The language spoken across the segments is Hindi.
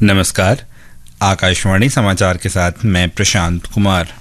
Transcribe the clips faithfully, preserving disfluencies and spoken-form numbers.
नमस्कार, आकाशवाणी समाचार के साथ मैं प्रशांत कुमार।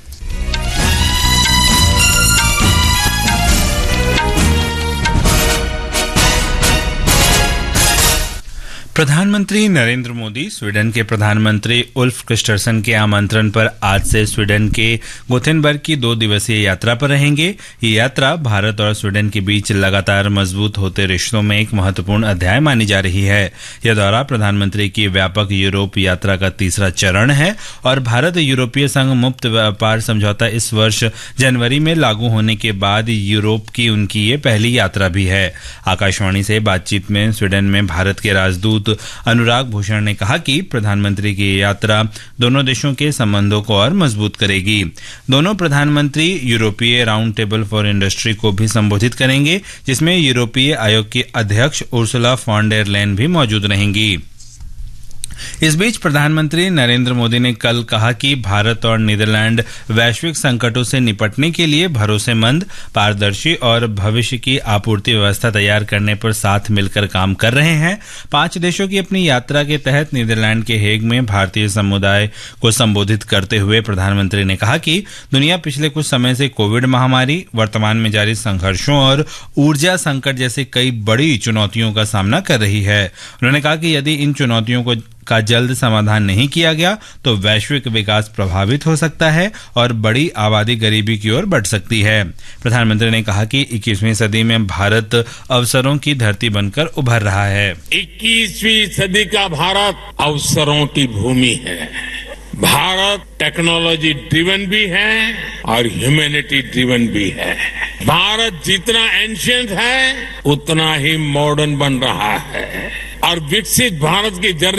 प्रधानमंत्री नरेंद्र मोदी स्वीडन के प्रधानमंत्री उल्फ क्रिस्टरसन के आमंत्रण पर आज से स्वीडन के गोथेनबर्ग की दो दिवसीय यात्रा पर रहेंगे। ये यात्रा भारत और स्वीडन के बीच लगातार मजबूत होते रिश्तों में एक महत्वपूर्ण अध्याय मानी जा रही है। यह दौरा प्रधानमंत्री की व्यापक यूरोप यात्रा का तीसरा चरण है और भारत यूरोपीय संघ मुक्त व्यापार समझौता इस वर्ष जनवरी में लागू होने के बाद यूरोप की उनकी ये पहली यात्रा भी है। आकाशवाणी से बातचीत में स्वीडन में भारत के राजदूत अनुराग भूषण ने कहा कि प्रधानमंत्री की यात्रा दोनों देशों के संबंधों को और मजबूत करेगी। दोनों प्रधानमंत्री यूरोपीय राउंड टेबल फॉर इंडस्ट्री को भी संबोधित करेंगे, जिसमें यूरोपीय आयोग की अध्यक्ष उर्सुला फॉन डेर लेyen भी मौजूद रहेंगी। इस बीच प्रधानमंत्री नरेंद्र मोदी ने कल कहा कि भारत और नीदरलैंड वैश्विक संकटों से निपटने के लिए भरोसेमंद, पारदर्शी और भविष्य की आपूर्ति व्यवस्था तैयार करने पर साथ मिलकर काम कर रहे हैं। पांच देशों की अपनी यात्रा के तहत नीदरलैंड के हेग में भारतीय समुदाय को संबोधित करते हुए प्रधानमंत्री ने कहा कि दुनिया पिछले कुछ समय से कोविड महामारी, वर्तमान में जारी संघर्षों और ऊर्जा संकट जैसे कई बड़ी चुनौतियों का सामना कर रही है। उन्होंने कहा कि यदि इन चुनौतियों को का जल्द समाधान नहीं किया गया तो वैश्विक विकास प्रभावित हो सकता है और बड़ी आबादी गरीबी की ओर बढ़ सकती है। प्रधानमंत्री ने कहा कि इक्कीसवीं सदी में भारत अवसरों की धरती बनकर उभर रहा है। इक्कीसवीं सदी का भारत अवसरों की भूमि है। भारत टेक्नोलॉजी ड्रिवन भी है और ह्यूमैनिटी ड्रिवन भी है। भारत जितना एंशिएंट है उतना ही मॉडर्न बन रहा है और विकसित भारत की जर्नी